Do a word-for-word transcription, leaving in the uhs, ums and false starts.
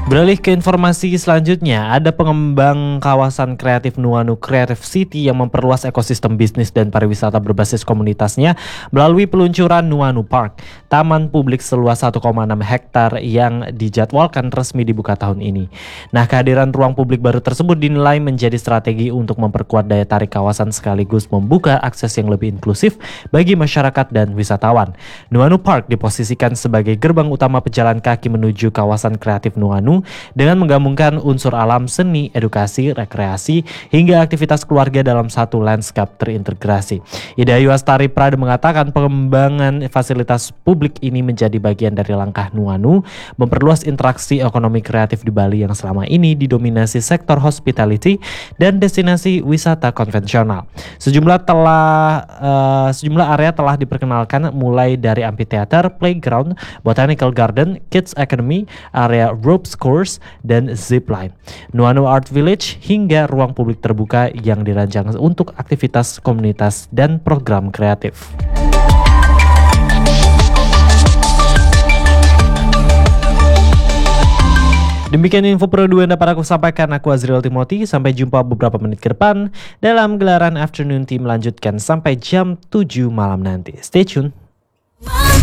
Beralih ke informasi selanjutnya, ada pengembang kawasan kreatif Nuanu Creative City yang memperluas ekosistem bisnis dan pariwisata berbasis komunitasnya melalui peluncuran Nuanu Park, taman publik seluas satu koma enam hektar yang dijadwalkan resmi dibuka tahun ini. Nah, kehadiran ruang publik baru tersebut dinilai menjadi strategi untuk memperkuat daya tarik kawasan sekaligus membuka akses yang lebih inklusif bagi masyarakat dan wisatawan. Nuanu Park diposisikan sebagai gerbang utama pejalan kaki menuju kawasan kreatif Nuanu dengan menggabungkan unsur alam, seni, edukasi, rekreasi, hingga aktivitas keluarga dalam satu landscape terintegrasi. Idayu Astari Prada mengatakan pengembangan fasilitas publik ini menjadi bagian dari langkah Nuanu memperluas interaksi ekonomi kreatif di Bali yang selama ini didominasi sektor hospitality dan destinasi wisata konvensional. Sejumlah telah uh, sejumlah area telah diperkenalkan mulai dari amphitheater, playground, botanical garden, kids academy, area ropes course, dan zipline, Nuanu Art Village, hingga ruang publik terbuka yang dirancang untuk aktivitas komunitas dan program kreatif. Demikian info pro dua yang dapat aku sampaikan. Aku Azriel Timothy. Sampai jumpa beberapa menit ke depan dalam gelaran Afternoon Tea melanjutkan sampai jam tujuh malam nanti. Stay tune.